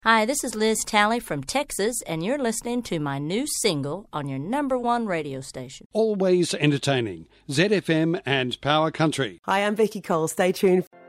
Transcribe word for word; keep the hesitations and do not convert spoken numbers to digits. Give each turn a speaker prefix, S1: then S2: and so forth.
S1: Hi, this is Liz Talley from Texas, and you're listening to my new single on your number one radio station.
S2: Always entertaining. Z F M and Power Country.
S3: Hi, I'm Becky Cole. Stay tuned.